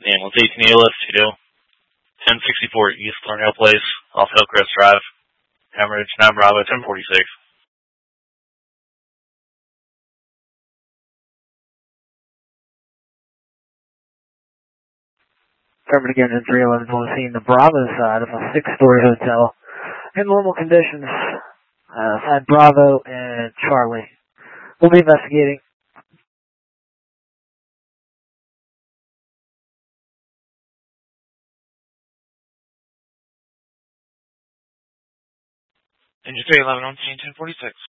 Name was 18 ALS 1064 East Thornhill Place, off Hillcrest Drive. Hemorrhage, 9 Bravo, 1046. Termin again in 311 is only seeing the Bravo side of a 6-story hotel in normal conditions. Side Bravo and Charlie. We'll be investigating. Engine 311 on scene 1046.